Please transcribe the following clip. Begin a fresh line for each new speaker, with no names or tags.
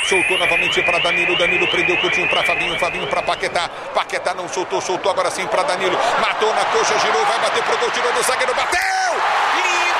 soltou novamente para Danilo, Danilo prendeu curtinho para Fabinho, Fabinho para Paquetá, Paquetá não soltou, soltou agora sim para Danilo, matou na coxa, girou, vai bater pro gol, tirou do zagueiro, bateu! Lindo!